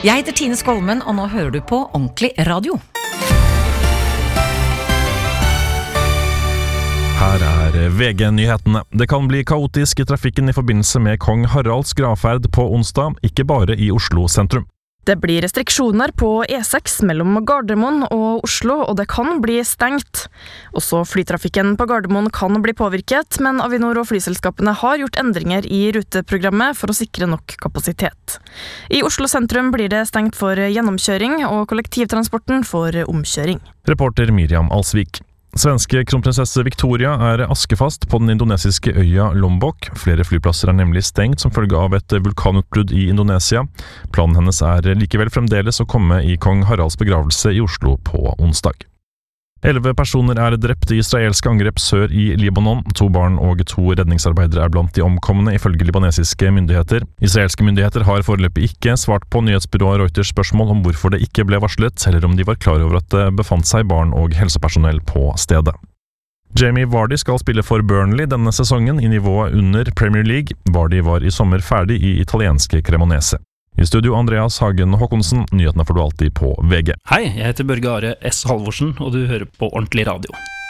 Jeg heter Tine Skolmen, og nå hører du på Ordentlig Radio. Her VG-nyhetene. Det kan bli kaotisk i trafikken i forbindelse med Kong Haralds gravferd på onsdag, ikke bare i Oslo sentrum. Det blir restriksjoner på E6 mellom Gardermoen og Oslo, og det kan bli stengt. Også flytrafikken på Gardermoen kan bli påvirket, men Avinor og flyselskapene har gjort endringer i ruteprogrammet for å sikre nok kapasitet. I Oslo sentrum blir det stengt for gjennomkjøring, og kollektivtransporten for omkjøring. Reporter Miriam Alsvik. Svenske kronprinsesse Victoria askefast på den indonesiske øya Lombok. Flere flyplasser nemlig stengt som følge av et vulkanutbrudd i Indonesia. Planen hennes likevel fremdeles å komme i kong Haralds begravelse i Oslo på onsdag. 11 personer drept i israelske angrep sør i Libanon. 2 barn og 2 redningsarbeidere blant de omkomne, ifølge libanesiske myndigheter. Israelske myndigheter har foreløpig ikke svart på nyhetsbyrået Reuters spørsmål om hvorfor det ikke ble varslet, eller om de var klar over at det befant seg barn og helsepersonell på stedet. Jamie Vardy skal spille for Burnley denne sesongen i nivået under Premier League. Vardy var i sommer ferdig i italienske Cremonese. I studio Andreas Hagen Håkonsen, nyhetene får du alltid på VG. Hei, jeg heter Børge Are S. Halvorsen, og du hører på Ordentlig Radio.